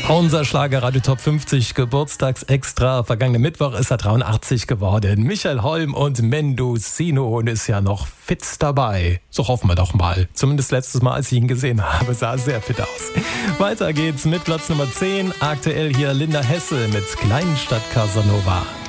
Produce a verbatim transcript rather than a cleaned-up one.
Unser Schlagerradio Top fünfzig Geburtstagsextra. Vergangenen Mittwoch ist er dreiundachtzig geworden. Michael Holm und Mendocino und ist ja noch fit dabei. So hoffen wir doch mal. Zumindest letztes Mal, als ich ihn gesehen habe, sah er sehr fit aus. Weiter geht's mit Platz Nummer zehn. Aktuell hier Linda Hesse mit Kleinstadt Casanova.